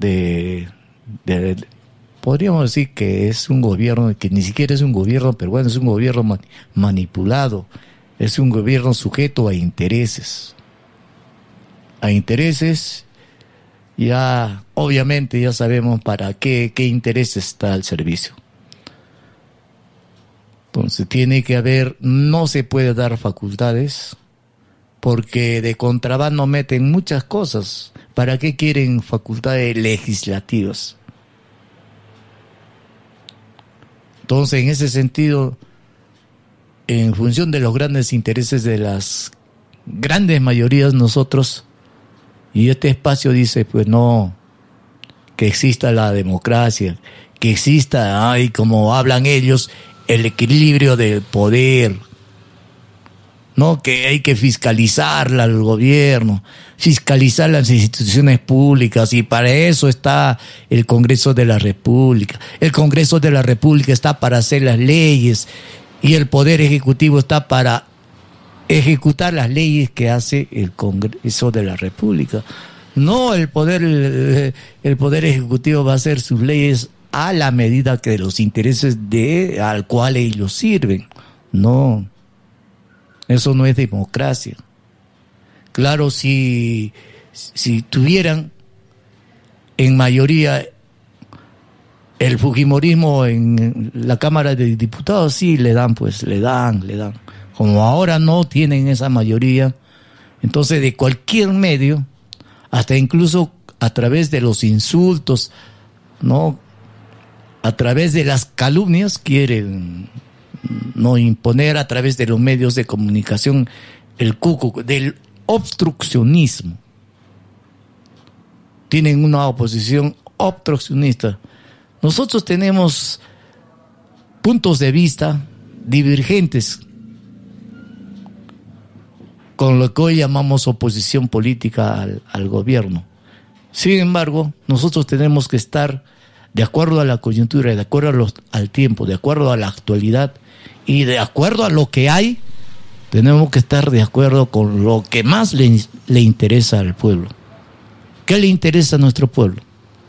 podríamos decir que es un gobierno que ni siquiera es un gobierno peruano, es un gobierno manipulado, es un gobierno sujeto a intereses. A intereses, ya obviamente ya sabemos para qué interés está el servicio. Entonces tiene que haber, no se puede dar facultades, porque de contrabando meten muchas cosas. ¿Para qué quieren facultades legislativas? Entonces, en ese sentido, en función de los grandes intereses de las grandes mayorías, nosotros, y este espacio dice, pues no, que exista la democracia, que exista, como hablan ellos, el equilibrio del poder, ¿no? Que hay que fiscalizar al gobierno, fiscalizar las instituciones públicas, y para eso está el Congreso de la República. El Congreso de la República está para hacer las leyes y el Poder Ejecutivo está para ejecutar las leyes que hace el Congreso de la República. No, el Poder Ejecutivo va a hacer sus leyes a la medida que de los intereses al cual ellos sirven. No. Eso no es democracia. Claro, si tuvieran en mayoría el fujimorismo en la Cámara de Diputados, sí le dan. Como ahora no tienen esa mayoría, entonces de cualquier medio, hasta incluso a través de los insultos, ¿no? A través de las calumnias quieren no imponer a través de los medios de comunicación el cuco del obstruccionismo. Tienen una oposición obstruccionista. Nosotros tenemos puntos de vista divergentes con lo que hoy llamamos oposición política al gobierno. Sin embargo, nosotros tenemos que estar de acuerdo a la coyuntura, de acuerdo al tiempo, de acuerdo a la actualidad y de acuerdo a lo que hay. Tenemos que estar de acuerdo con lo que más le interesa al pueblo. ¿Qué le interesa a nuestro pueblo?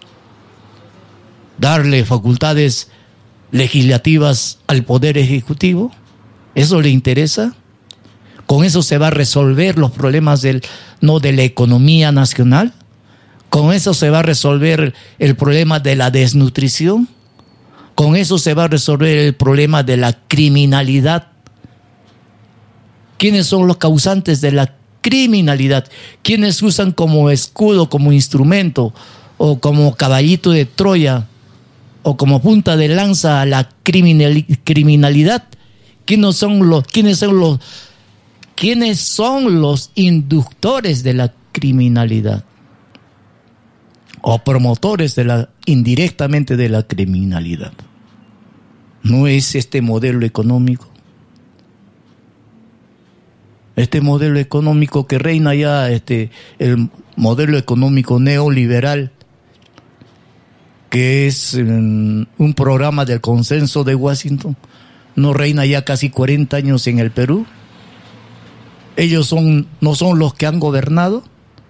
¿Darle facultades legislativas al Poder Ejecutivo? ¿Eso le interesa? ¿Con eso se va a resolver los problemas de la economía nacional? ¿Con eso se va a resolver el problema de la desnutrición? ¿Con eso se va a resolver el problema de la criminalidad? ¿Quiénes son los causantes de la criminalidad? ¿Quiénes usan como escudo, como instrumento, o como caballito de Troya, o como punta de lanza a la criminalidad? ¿Quiénes son los inductores de la criminalidad? O promotores indirectamente de la criminalidad. ¿No es este modelo económico? Este modelo económico que reina ya, el modelo económico neoliberal, que es un programa del consenso de Washington, no reina ya casi 40 años en el Perú. Ellos no son los que han gobernado.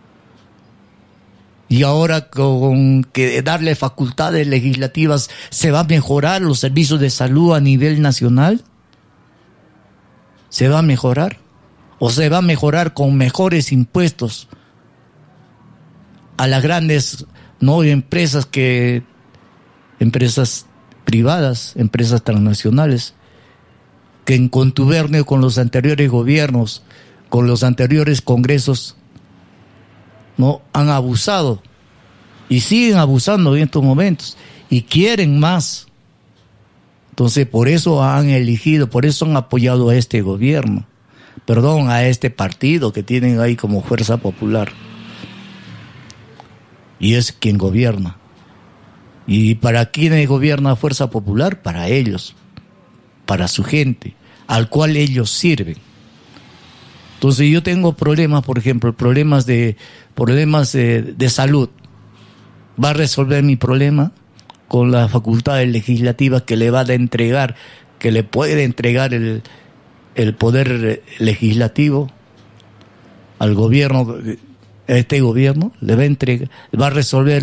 Y ahora con que darle facultades legislativas se va a mejorar los servicios de salud a nivel nacional. ¿Se va a mejorar? ¿O se va a mejorar con mejores impuestos a las grandes empresas privadas, empresas transnacionales, que en contubernio con los anteriores gobiernos, con los anteriores congresos, han abusado y siguen abusando en estos momentos y quieren más? Entonces por eso han apoyado a este gobierno, a este partido que tienen ahí como Fuerza Popular, y es quien gobierna. ¿Y para quién gobierna Fuerza Popular? Para ellos, para su gente, al cual ellos sirven. Entonces yo tengo problemas, por ejemplo, problemas de salud. ¿Va a resolver mi problema con las facultades legislativas que le va a entregar, que le puede entregar el poder legislativo al gobierno? Este gobierno le va a resolver